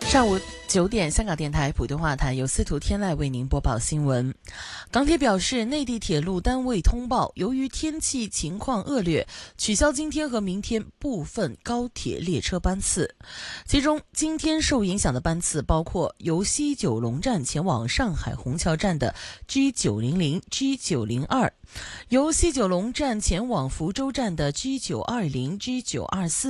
上午9点，香港电台普通话台由司徒天籁为您播报新闻。港铁表示，内地铁路单位通报，由于天气情况恶劣，取消今天和明天部分高铁列车班次。其中，今天受影响的班次包括由西九龙站前往上海虹桥站的 G900、G902，由西九龙站前往福州站的 G920、G924。